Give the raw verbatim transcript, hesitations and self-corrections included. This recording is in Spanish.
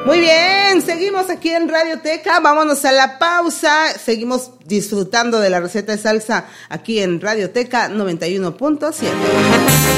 Muy bien, seguimos aquí en Radioteca, vámonos a la pausa, seguimos disfrutando de la receta de salsa aquí en Radioteca noventa y uno punto siete.